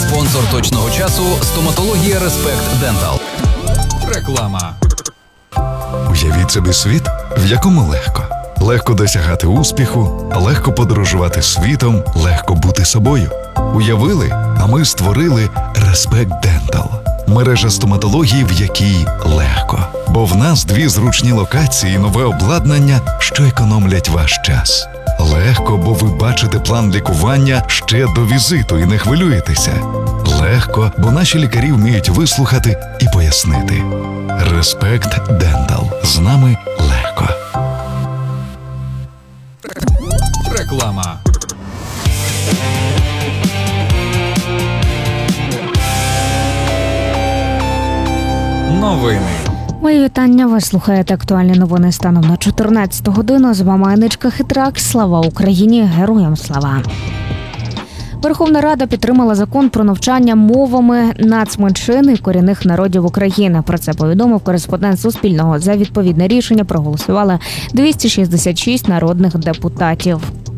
Спонсор точного часу – стоматологія Респект Дентал. Реклама. Уявіть собі світ, в якому легко. Легко досягати успіху, легко подорожувати світом, легко бути собою. Уявили, а ми створили Респект Дентал. Мережа стоматології, в якій легко. Бо в нас 2 зручні локації і нове обладнання, що економлять ваш час. Легко, бо ви бачите план лікування ще до візиту і не хвилюєтеся. Легко, бо наші лікарі вміють вислухати і пояснити. Респект Дентал. З нами легко. Реклама. Новини. Мої вітання. Ви слухаєте актуальні новини станом на 14 годину. З вами Аничка Хитрак. Слава Україні! Героям слава! Верховна Рада підтримала закон про навчання мовами нацменшин і корінних народів України. Про це повідомив кореспондент Суспільного. За відповідне рішення проголосували 266 народних депутатів.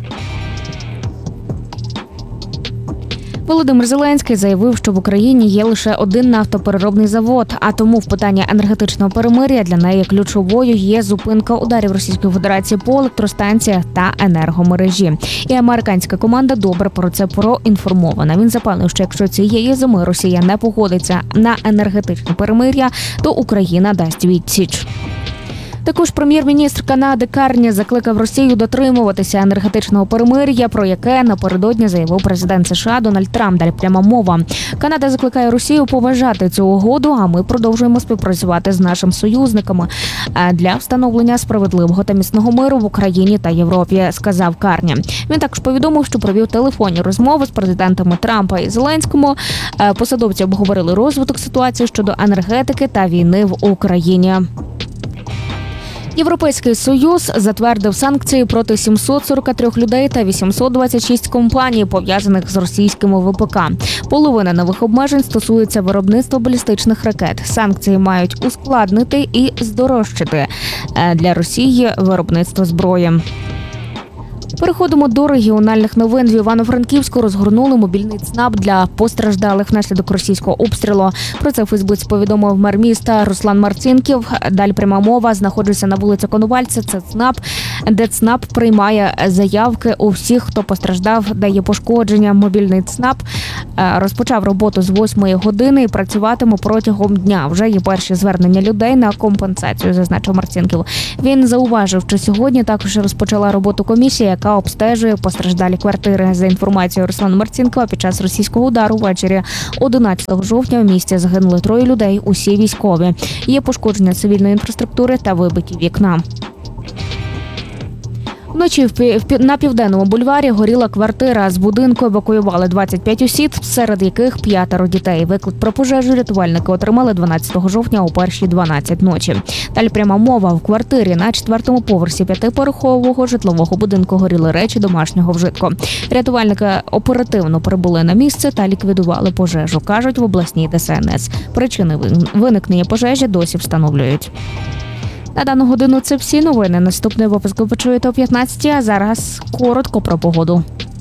Володимир Зеленський заявив, що в Україні є лише один нафтопереробний завод, а тому в питанні енергетичного перемир'я для неї ключовою є зупинка ударів Російської Федерації по електростанціях та енергомережі. І американська команда добре про це проінформована. Він запевнив, що якщо цієї зими Росія не погодиться на енергетичне перемир'я, то Україна дасть відсіч. Також прем'єр-міністр Канади Карні закликав Росію дотримуватися енергетичного перемир'я, про яке напередодні заявив президент США Дональд Трамп. Далі пряма мова. Канада закликає Росію поважати цю угоду, а ми продовжуємо співпрацювати з нашими союзниками для встановлення справедливого та міцного миру в Україні та Європі, сказав Карні. Він також повідомив, що провів телефонні розмови з президентами Трампа і Зеленському. Посадовці обговорили розвиток ситуації щодо енергетики та війни в Україні. Європейський Союз затвердив санкції проти 743 людей та 826 компаній, пов'язаних з російськими ВПК. Половина нових обмежень стосується виробництва балістичних ракет. Санкції мають ускладнити і здорожчати для Росії виробництво зброї. Переходимо до регіональних новин. В Івано-Франківську розгорнули мобільний ЦНАП для постраждалих внаслідок російського обстрілу. Про це в Фейсбуці повідомив мер міста Руслан Марцінків. Далі пряма мова. Знаходжуся на вулиці Коновальця. Це ЦНАП, де ЦНАП приймає заявки у всіх, хто постраждав, де є пошкодження. Мобільний ЦНАП розпочав роботу з 8 години і працюватиме протягом дня. Вже є перші звернення людей на компенсацію, зазначив Марцінків. Він зауважив, що сьогодні також розпочала роботу комісія, яка обстежує постраждалі квартири. За інформацією Руслана Марцінкова, під час російського удару ввечері 11 жовтня в місті загинули 3 людей, усі військові. Є пошкодження цивільної інфраструктури та вибиті вікна. Вночі на Південному бульварі горіла квартира. З будинку евакуювали 25 осіб, серед яких 5 дітей. Виклик про пожежу рятувальники отримали 12 жовтня о 1:12 ночі. Далі пряма мова. В квартирі на 4-му поверсі 5-поверхового житлового будинку горіли речі домашнього вжитку. Рятувальники оперативно прибули на місце та ліквідували пожежу, кажуть в обласній ДСНС. Причини виникнення пожежі досі встановлюють. На дану годину це всі новини. Наступний випуск ви почуєте о 15-й, а зараз коротко про погоду.